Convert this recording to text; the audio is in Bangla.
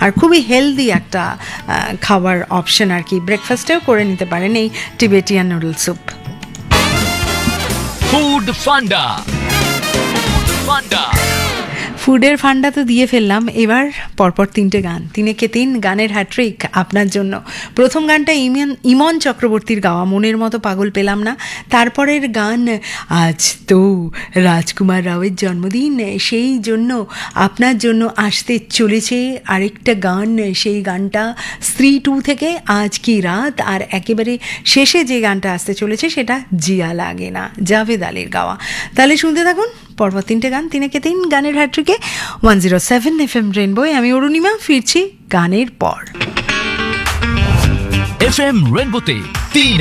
আর খুবই হেলদি একটা খাবার অপশন আর কি, ব্রেকফাস্টেও করে নিতে পারেন এই টিবেটিয়ান নুডল স্যুপ। ফুড ফান্ডা। ফুডের ফান্ডা তো দিয়ে ফেললাম, এবার পরপর তিনটে গান, তিনেকে তিন গানের হ্যাট্রিক আপনার জন্য। প্রথম গানটা ইমন চক্রবর্তীর গাওয়া, মনের মতো পাগল পেলাম না। তারপরের গান আজ তো রাজকুমার রাওয়ের জন্মদিন, সেই জন্য আপনার জন্য আসতে চলেছে আরেকটা গান, সেই গানটা স্ত্রী 2 থেকে আজ কি রাত। আর একেবারে শেষে যে গানটা আসতে চলেছে সেটা জিয়া লাগে না, জাভেদ আলীর গাওয়া। তাহলে শুনতে থাকুন পরপর তিনটে গান, তিনেকে তিন গানের হ্যাট্রিকে 107 FM রেনবো। আমি অরুণিমা, ফিরছি গানের পর। FM রেনবোতে 3